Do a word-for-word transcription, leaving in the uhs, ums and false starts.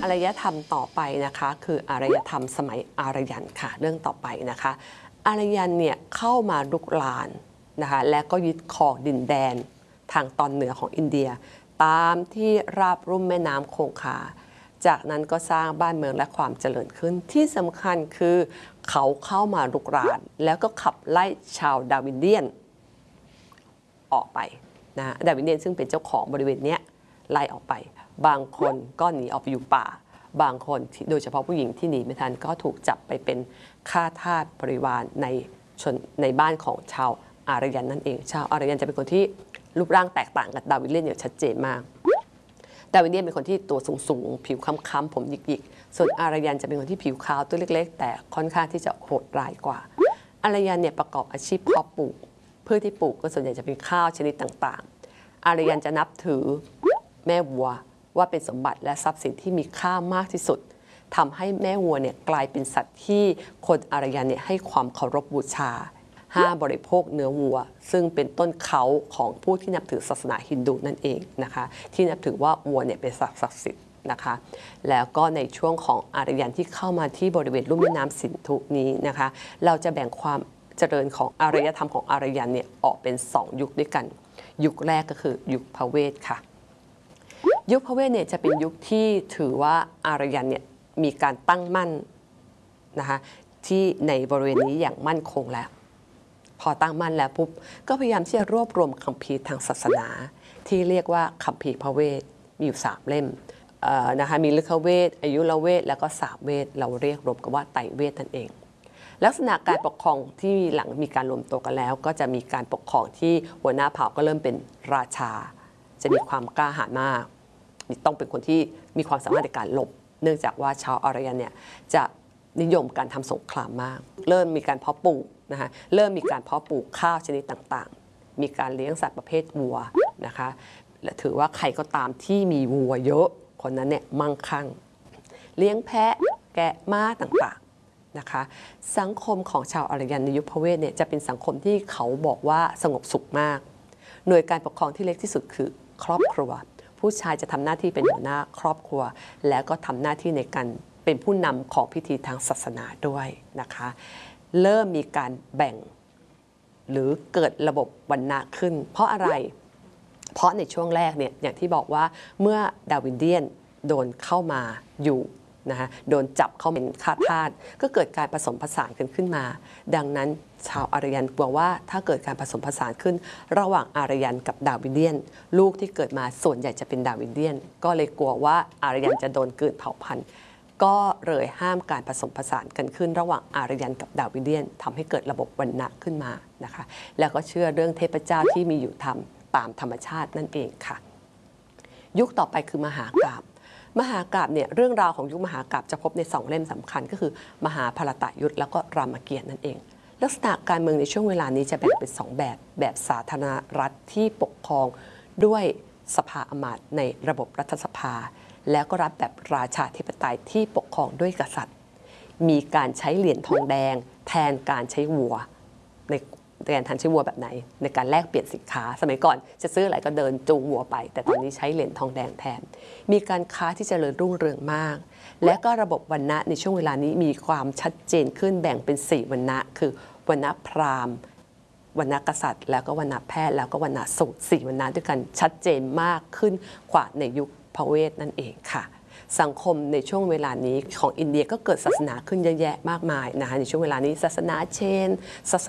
อารยธรรมต่อไปนะคะคืออารยธรรมสมัยอารยันค่ะเรื่องต่อไปนะคะอารยันเนี่ยเข้ามาลุกลานนะคะและก็ยึดครองดินแดนทางตอนเหนือของอินเดียตามที่ราบรุ่มแม่น้ำคงคาจากนั้นก็สร้างบ้านเมืองและความเจริญขึ้นที่สำคัญคือเขาเข้ามาลุกรานแล้วก็ขับไล่ชาวดาวินเดียนออกไปนะดาวินเดียนซึ่งเป็นเจ้าของบริเวณนี้ไล่ออกไปบางคนก็หนีออกไปอยู่ป่าบางคนโดยเฉพาะผู้หญิงที่หนีไม่ทันก็ถูกจับไปเป็นข้าทาสบริวารในชนในบ้านของชาวอารยันนั่นเองชาวอารยันจะเป็นคนที่รูปร่างแตกต่างกับดาวินเดียนอย่างชัดเจนมากดาวินเดียนเป็นคนที่ตัวสูงๆผิวค้ำๆผมหยิกๆส่วนอารยันจะเป็นคนที่ผิวขาวตัวเล็กๆแต่ค่อนข้างที่จะโหดร้ายกว่าอารยันเนี่ยประกอบอาชีพเพาะปลูกพืชที่ปลูกก็ส่วนใหญ่จะเป็นข้าวชนิดต่างๆอารยันจะนับถือแม่วัวว่าเป็นสมบัติและทรัพย์สินที่มีค่ามากที่สุดทำให้แม่วัวเนี่ยกลายเป็นสัตว์ที่คนอารยันเนี่ยให้ความเคารพบูชาห้ามบริโภคเนื้อวัวซึ่งเป็นต้นเขาของผู้ที่นับถือศาสนาฮินดูนั่นเองนะคะที่นับถือว่าวัวเนี่ยเป็นสัตว์ศักดิ์สิทธิ์นะคะแล้วก็ในช่วงของอารยันที่เข้ามาที่บริเวณลุ่มแม่น้ำสินธุนี้นะคะเราจะแบ่งความเจริญของอารยธรรมของอารยันเนี่ยออกเป็นสองยุคด้วยกันยุคแรกก็คือยุคพระเวทค่ะยุคพระเวทเนี่ยจะเป็นยุคที่ถือว่าอารยันเนี่ยมีการตั้งมั่นนะคะที่ในบริเวณนี้อย่างมั่นคงแล้วพอตั้งมั่นแล้วปุ๊บก็พยายามที่จะรวบรวมคัมภีร์ทางศาสนาที่เรียกว่าคัมภีร์พระเวทมีอยู่สามเล่มนะคะมีฤกขเวทอายุรเวทแล้วก็สามเวทเราเรียกรวมกันว่าไตรเวทนั่นเองลักษณะการปกครองที่หลังมีการรวมตัวกันแล้วก็จะมีการปกครองที่หัวหน้าเผ่าก็เริ่มเป็นราชาจะมีความกล้าหาญมากต้องเป็นคนที่มีความสามารถในการหลบเนื่องจากว่าชาวอารยันเนี่ยจะนิยมการทำสงครามมากเริ่มมีการเพาะปลูกนะคะเริ่มมีการเพาะปลูกข้าวชนิดต่างๆมีการเลี้ยงสัตว์ประเภทวัวนะคะและถือว่าใครก็ตามที่มีวัวเยอะคนนั้นเนี่ยมั่งคั่งเลี้ยงแพะแกะม้าต่างๆนะคะสังคมของชาวอารยันในยุคพระเวทเนี่ยจะเป็นสังคมที่เขาบอกว่าสงบสุขมากหน่วยการปกครองที่เล็กที่สุดคือครอบครัวผู้ชายจะทำหน้าที่เป็นหัวหน้าครอบครัวแล้วก็ทำหน้าที่ในการเป็นผู้นำของพิธีทางศาสนาด้วยนะคะเริ่มมีการแบ่งหรือเกิดระบบวรรณะขึ้นเพราะอะไรเพราะในช่วงแรกเนี่ยอย่างที่บอกว่าเมื่อดาวินเดียนโดนเข้ามาอยู่นะคะโดนจับเข้าเป็นข้าทาสก็เกิดการผสมผสานกันขึ้นมาดังนั้นชาวอารยันกลัวว่าถ้าเกิดการผสมผสานขึ้นระหว่างอารยันกับดาวินเดียนลูกที่เกิดมาส่วนใหญ่จะเป็นดาวินเดียนก็เลยกลัวว่าอารยันจะโดนกลืนเผ่าพันธุ์ก็เลยห้ามการผสมผสานกันขึ้นระหว่างอารยันกับดาวินเดียนทำให้เกิดระบบวรรณะขึ้นมานะคะแล้วก็เชื่อเรื่องเทพเจ้าที่มีอยู่ธรรมตามธรรมชาตินั่นเองค่ะยุคต่อไปคือมหากาพย์มหากาพย์เนี่ยเรื่องราวของยุคมหากาพย์จะพบในสองเล่มสำคัญก็คือมหาภารตยุทธแล้วก็รามเกียรติ์นั่นเองลักษณะการเมืองในช่วงเวลานี้จะแบ่งเป็นสองแบบแบบสาธารณรัฐที่ปกครองด้วยสภาอำมาตย์ในระบบรัฐสภาแล้วก็รัฐแบบราชาธิปไตยที่ปกครองด้วยกษัตริย์มีการใช้เหรียญทองแดงแทนการใช้วัวในการทันใช้วัวแบบไหนในการแลกเปลี่ยนสินค้าสมัยก่อนจะซื้ออะไรก็เดินจูงวัวไปแต่ตอนนี้ใช้เหรียญทองแดงแทนมีการค้าที่เจริญรุ่งเรืองมากและก็ระบบวรรณะในช่วงเวลานี้มีความชัดเจนขึ้นแบ่งเป็นสี่วรรณะคือวรรณะพราหมณ์วรรณะกษัตริย์แล้วก็วรรณะแพทย์แล้วก็วรรณะสูตรสี่วรรณะด้วยกันชัดเจนมากขึ้นกว่าในยุคพระเวทนั่นเองค่ะสังคมในช่วงเวลานี้ของอินเดียก็เกิดศาสนาขึ้นเยอะแยะมากมายนะคะในช่วงเวลานี้ศาสนาเชนศาส